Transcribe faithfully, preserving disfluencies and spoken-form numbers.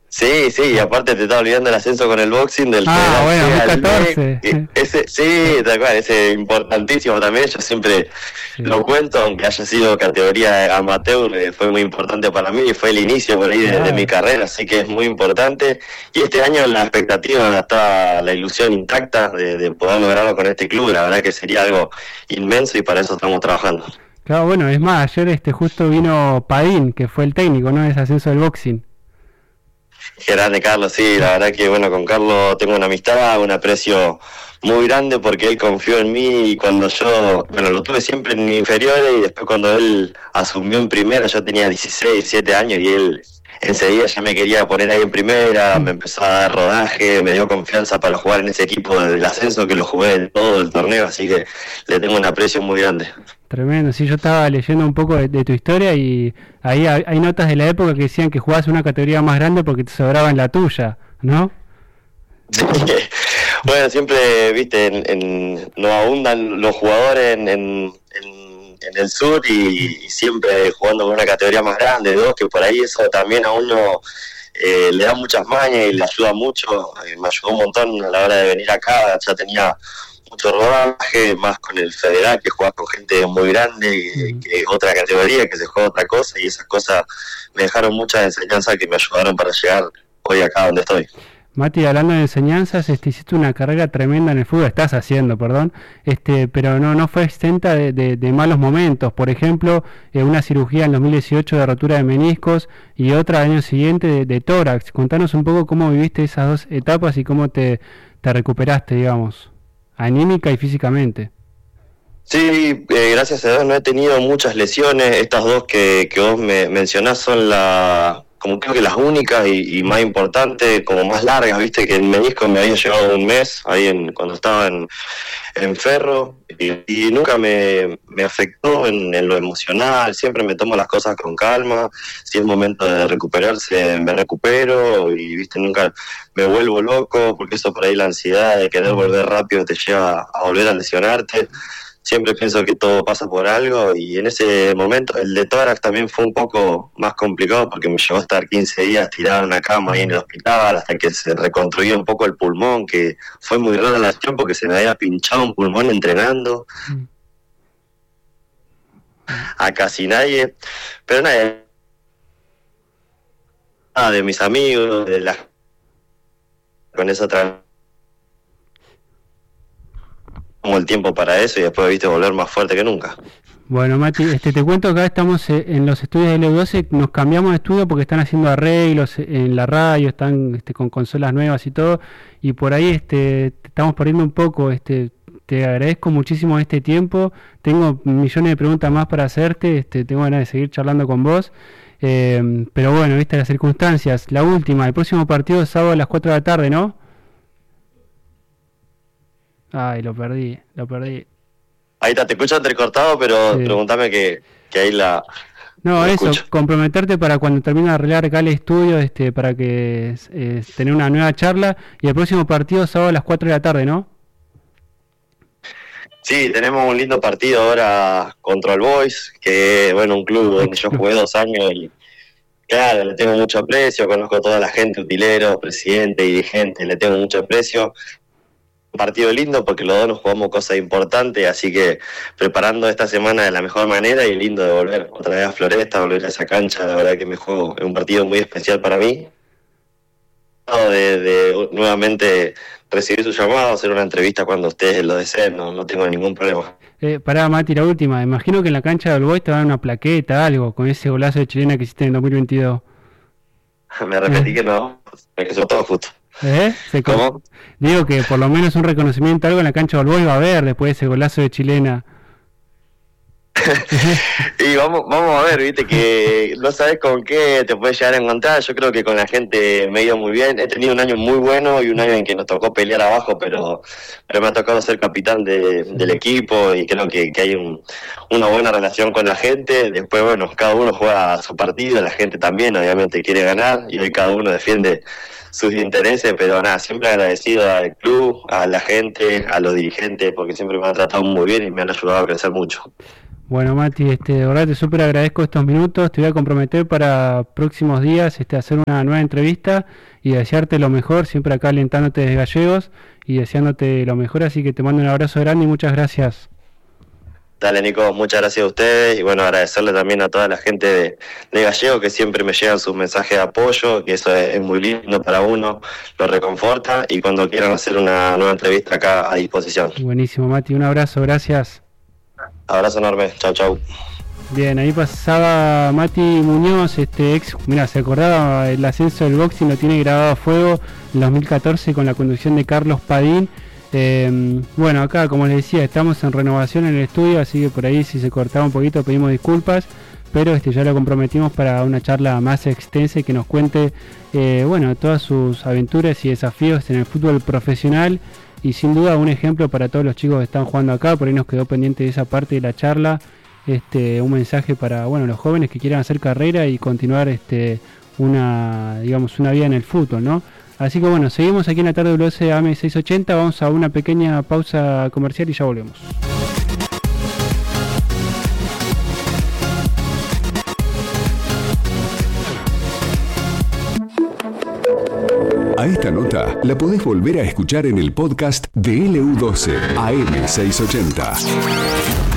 Sí, sí, y aparte te estaba olvidando el ascenso con el boxing del Ah, bueno, Federal C al dos mil catorce. M E C. Ese, sí, tal cual, ese importantísimo también. Yo siempre Sí, lo cuento, aunque haya sido categoría amateur, eh, fue muy importante para mí y fue el inicio por ahí de, de mi claro. carrera, así que es muy importante. Y este año la expectativa está la ilusión intacta de, de poder lograrlo con este club. La verdad que sería algo inmenso y para eso estamos trabajando. Claro, bueno, es más, ayer este justo vino Padín, que fue el técnico, ¿no? De ese ascenso del boxing. Grande Carlos, sí, la verdad que bueno, con Carlos tengo una amistad, un aprecio muy grande porque él confió en mí y cuando yo, bueno, lo tuve siempre en inferiores y después cuando él asumió en primera, yo tenía dieciséis, diecisiete años y él enseguida ya me quería poner ahí en primera, me empezó a dar rodaje, me dio confianza para jugar en ese equipo del ascenso que lo jugué en todo el torneo, así que le tengo un aprecio muy grande. Tremendo, sí, yo estaba leyendo un poco de, de tu historia y ahí hay, hay notas de la época que decían que jugabas una categoría más grande porque te sobraba en la tuya, ¿no? Sí. Bueno, siempre, viste, en, en, no abundan los jugadores en, en, en, en el sur y, y siempre jugando con una categoría más grande, dos, que por ahí eso también a uno eh, le da muchas mañas y le ayuda mucho. Eh, me ayudó un montón a la hora de venir acá, ya tenía mucho rodaje, más con el federal, que jugaba con gente muy grande, que, que es otra categoría, que se juega otra cosa, y esas cosas me dejaron muchas enseñanzas que me ayudaron para llegar hoy acá donde estoy. Mati, hablando de enseñanzas, este, hiciste una carrera tremenda en el fútbol, estás haciendo, perdón, este, pero no, no fue exenta de, de, de malos momentos. Por ejemplo, eh, una cirugía en dos mil dieciocho de rotura de meniscos y otra al año siguiente de, de tórax. Contanos un poco cómo viviste esas dos etapas y cómo te, te recuperaste, digamos, anímica y físicamente. Sí, eh, gracias a Dios no he tenido muchas lesiones. Estas dos que, que vos me mencionás son la, como creo que las únicas y, y más importantes, como más largas, viste, que el menisco me había llevado un mes ahí en, cuando estaba en, en Ferro y, y nunca me, me afectó en, en lo emocional. Siempre me tomo las cosas con calma. Si es momento de recuperarse, me recupero y, viste, nunca me vuelvo loco, porque eso por ahí la ansiedad de querer volver rápido te lleva a volver a lesionarte. Siempre pienso que todo pasa por algo y en ese momento el de tórax también fue un poco más complicado porque me llevó a estar quince días tirado en una cama ahí en el hospital hasta que se reconstruyó un poco el pulmón, que fue muy rara la acción porque se me había pinchado un pulmón entrenando a casi nadie, pero nadie, nada de mis amigos, de la con esa otra como el tiempo para eso y después viste volver más fuerte que nunca. Bueno, Mati, este, te cuento que acá estamos eh, en los estudios de L U doce, nos cambiamos de estudio porque están haciendo arreglos en la radio, están este, con consolas nuevas y todo, y por ahí este, te estamos perdiendo un poco, este, te agradezco muchísimo este tiempo, tengo millones de preguntas más para hacerte, este, tengo ganas de seguir charlando con vos, eh, pero bueno, viste las circunstancias, la última, el próximo partido es sábado a las cuatro de la tarde, ¿no? Ay, lo perdí, lo perdí. Ahí está, te escucho entrecortado, pero Sí. pregúntame que, que ahí la No, lo eso, escucho. comprometerte para cuando termine de arreglar acá el estudio, este, para que eh, tener una nueva charla y el próximo partido sábado a las cuatro de la tarde, ¿no? Sí, tenemos un lindo partido ahora contra el Boys, que bueno, un club donde Ex yo club. jugué dos años y claro, le tengo mucho aprecio, conozco a toda la gente, utileros, presidente, dirigente, le tengo mucho aprecio. Un partido lindo porque los dos nos jugamos cosas importantes, así que preparando esta semana de la mejor manera y lindo de volver otra vez a Floresta, volver a esa cancha, la verdad que me juego, es un partido muy especial para mí. De, de nuevamente recibir su llamado, hacer una entrevista cuando ustedes lo deseen, no, no tengo ningún problema. Eh, pará, Mati, la última. Imagino que en la cancha del Boys te van a dar una plaqueta, algo, con ese golazo de chilena que hiciste en dos mil veintidós. Me repetí que no, me quedó todo justo. ¿Eh? Se co- ¿Cómo? Digo que por lo menos un reconocimiento, algo en la cancha del Boys va a haber después de ese golazo de chilena. Y vamos, vamos a ver, viste, que no sabes con qué te puedes llegar a encontrar. Yo creo que con la gente me ha ido muy bien. He tenido un año muy bueno y un año en que nos tocó pelear abajo, pero, pero me ha tocado ser capitán de, del equipo y creo que, que hay un, una buena relación con la gente. Después, bueno, cada uno juega su partido, la gente también, obviamente, quiere ganar y hoy cada uno defiende sus intereses, pero nada, siempre agradecido al club, a la gente, a los dirigentes, porque siempre me han tratado muy bien y me han ayudado a crecer mucho. Bueno, Mati, este, de verdad te súper agradezco estos minutos. Te voy a comprometer para próximos días este, hacer una nueva entrevista y desearte lo mejor, siempre acá alentándote desde Gallegos y deseándote lo mejor. Así que te mando un abrazo grande y muchas gracias. Dale, Nico, muchas gracias a ustedes y bueno, agradecerle también a toda la gente de, de Gallego que siempre me llegan sus mensajes de apoyo, que eso es, es muy lindo para uno, lo reconforta y cuando quieran hacer una nueva entrevista acá a disposición. Buenísimo, Mati, un abrazo, gracias. Abrazo enorme, chau chau. Bien, ahí pasaba Mati Muñoz, este ex, mira, se acordaba el ascenso del boxing, lo tiene grabado a fuego en dos mil catorce con la conducción de Carlos Padín. Eh, bueno, acá como les decía, estamos en renovación en el estudio, así que por ahí si se cortaba un poquito pedimos disculpas, pero este ya lo comprometimos para una charla más extensa y que nos cuente eh, bueno, todas sus aventuras y desafíos en el fútbol profesional y sin duda un ejemplo para todos los chicos que están jugando acá. Por ahí nos quedó pendiente de esa parte de la charla, este, un mensaje para bueno, los jóvenes que quieran hacer carrera y continuar este, una, digamos, una vida en el fútbol, ¿no? Así que bueno, seguimos aquí en la tarde W S A M seiscientos ochenta, vamos a una pequeña pausa comercial y ya volvemos. A esta nota la podés volver a escuchar en el podcast de L U doce A M seiscientos ochenta.